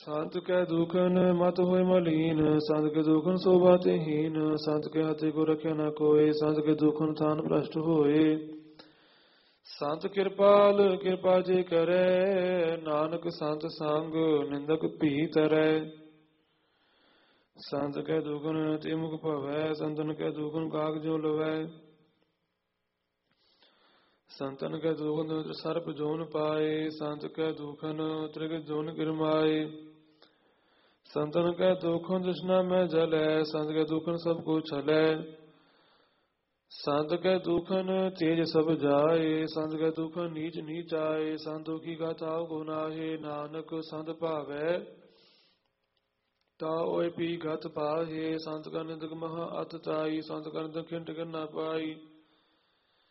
ਸੰਤ ਕੈ ਦੁਖਨ ਮਤ ਹੋਇ ਮਲੀਨ, ਸੰਤ ਕੇ ਦੁਖਨ ਸੋਭਾ ਤੇ ਹੀਨ। ਸੰਤ ਕੇ ਹੱਥੇ ਕੋ ਰਖਿਆ ਨਾ ਕੋਇ, ਸੰਤ ਕੇ ਦੁਖਨ ਥਾਨ ਭ੍ਰਸ਼ਟ ਹੋਏ। ਸੰਤ ਕਿਰਪਾਲ ਕਿਰਪਾ ਜੇ ਕਰੈ, ਨਾਨਕ ਸੰਤ ਸੰਗ ਨਿੰਦਕ ਭੀ ਤਰੈ। ਸੰਤ ਕੈ ਦੁਖਨ ਤੇ ਮੁਖ ਭਵੈ, ਸੰਤਨ ਕੈ ਦੁਖਨ ਕਾਗ ਜੋ ਲਵੈ। ਸੰਤਨ ਕੈ ਦੁਖਨ ਸਰਪ ਜੋਨ ਪਾਏ, ਸੰਤ ਕੈ ਦੁਖਨ ਤ੍ਰਿਗ ਜੋਨ ਗਿਰਮਾਏ। ਸੰਤਨ ਕੈ ਦੁਖਨ ਤ੍ਰਿਸ਼ਨਾ ਮੈਂ ਜਲੈ, ਸੰਤ ਕੈ ਦੁਖਨ ਸਭ ਕੋ ਛਲੈ। ਸੰਤ ਕੈ ਦੁਖਨ ਤੇਜ ਸਭ ਜਾਏ, ਸੰਤ ਕੈ ਦੁਖਨ ਨੀਚ ਨੀਚ ਆਏ। ਸੰਤ ਦੁਖੀ ਗਤ ਆਉ ਕੋ ਨਾਹੇ, ਨਾਨਕ ਸੰਤ ਭਾਵੈ ਤਾ ਓਏ ਪੀ ਗਤ ਪਾਹੇ। ਸੰਤ ਕਾ ਨਿੰਦਕ ਮਹਾ ਅਤ ਤਾਈ, ਸੰਤ ਕਾ ਨਿੰਦਕ ਖਿੰਡ ਕਰ ਨਾ ਪਾਈ।